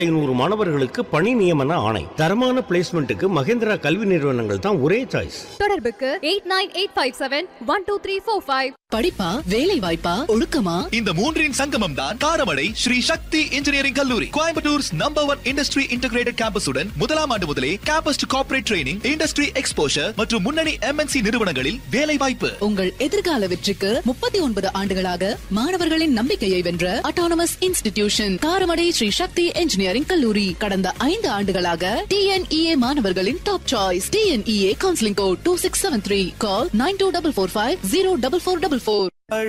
500 மாணவர்களுக்கு பணி நியமன ஆணை. தரமான பிளேஸ்மெண்ட்டுக்கு மகேந்திரா கல்வி நிறுவனங்கள் தான் ஒரே சாய்ஸ். தொடர்புக்கு 8985712345. படிப்பா வேலை வாய்ப்பா ஒழுக்கமா, இந்த மூன்றின் சங்கமம் தான் காரமடை ஸ்ரீ சக்தி இன்ஜினியரிங் கல்லூரி. கோயம்புத்தூர்ஸ் நம்பர் 1 இண்டஸ்ட்ரி இன்டகிரேட்டட் கேம்பஸுடன் முதலாம் ஆண்டு முதலே campus to corporate training, industry exposure மற்றும் முன்னணி MNC நிறுவனங்களில் வேலை வாய்ப்பு. உங்கள் எதிர்கால வெற்றிக்கு 39 ஆண்டுகளாக மாணவர்களின் நம்பிக்கையை வென்ற அட்டானமஸ் இன்ஸ்டிடியூஷன் காரமடை ஸ்ரீ சக்தி இன்ஜினியரிங் கல்லூரி. கடந்த 5 ஆண்டுகளாக TNEA மாணவர்களின் top choice. TNEA counselling code 2673. கால் 9245044444.